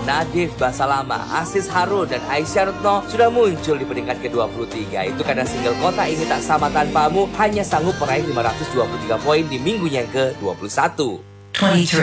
Nadif Basalama, Aziz Harun, dan Aisyah Retno sudah muncul di peringkat ke-23. Itu karena single Kota Ini Tak Sama Tanpamu hanya sanggup meraih 523 poin di minggunya yang ke-21.